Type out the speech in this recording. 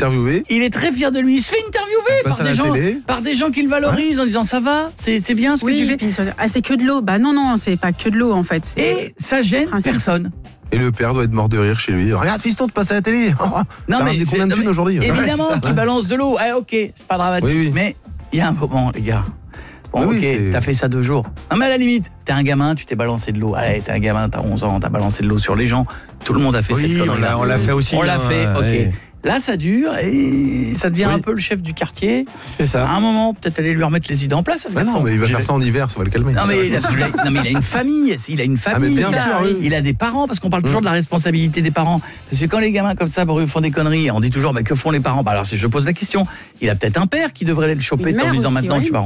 interviewé. Il est très fier de lui. Il se fait interviewer par des gens qui le valorisent en disant ça va, c'est bien ce que tu fais. Puis, c'est que de l'eau. Bah non, c'est pas que de l'eau en fait. Et ça gêne personne. Et le père doit être mort de rire chez lui. Regarde, fiston, de passer à la télé. Non, mais combien de thunes aujourd'hui? Évidemment qu'il balance de l'eau. Ok, c'est pas dramatique. Oui. Mais il y a un moment, les gars. Bon, ok, t'as fait ça 2 jours. Non, mais à la limite, t'es un gamin, tu t'es balancé de l'eau. Allez, t'es un gamin, t'as 11 ans, t'as balancé de l'eau sur les gens. Tout le monde a fait cette connerie-là. On l'a fait aussi. On l'a fait, ok. Ouais. Là, ça dure et ça devient un peu le chef du quartier. C'est ça. À un moment, peut-être aller lui remettre les idées en place. Non, mais il va faire ça en hiver, ça va le calmer. Non, mais il a une famille. Il a une famille. bien sûr, oui. Il a des parents, parce qu'on parle toujours de la responsabilité des parents. Parce que quand les gamins comme ça font des conneries, on dit toujours, mais que font les parents? Bah alors, si je pose la question, il a peut-être un père qui devrait aller le choper en lui disant maintenant, tu vas